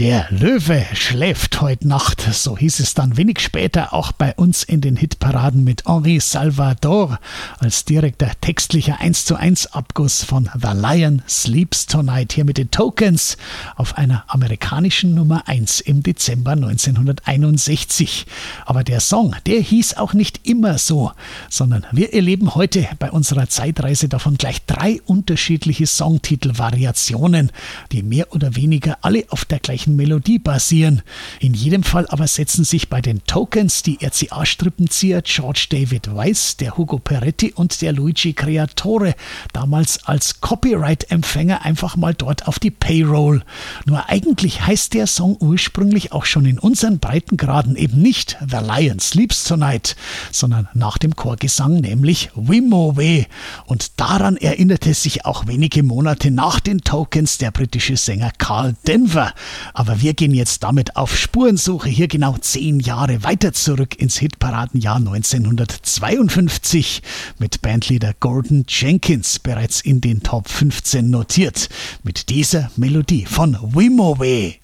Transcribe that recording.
Der Löwe schläft heute Nacht, so hieß es dann wenig später auch bei uns in den Hitparaden mit Henri Salvador als direkter textlicher 1:1 Abguss von The Lion Sleeps Tonight, hier mit den Tokens auf einer amerikanischen Nummer 1 im Dezember 1961. Aber der Song, der hieß auch nicht immer so, sondern wir erleben heute bei unserer Zeitreise davon gleich 3 unterschiedliche Songtitelvariationen, die mehr oder weniger alle auf der gleichen Melodie basieren. In jedem Fall aber setzen sich bei den Tokens die RCA-Strippenzieher George David Weiss, der Hugo Peretti und der Luigi Creatore damals als Copyright-Empfänger einfach mal dort auf die Payroll. Nur eigentlich heißt der Song ursprünglich auch schon in unseren Breitengraden eben nicht The Lion Sleeps Tonight, sondern nach dem Chorgesang nämlich Wimowe. Und daran erinnerte sich auch wenige Monate nach den Tokens der britische Sänger Carl Denver. Aber wir gehen jetzt damit auf Spurensuche hier genau 10 Jahre weiter zurück ins Hitparadenjahr 1952 mit Bandleader Gordon Jenkins bereits in den Top 15 notiert mit dieser Melodie von Wimowe.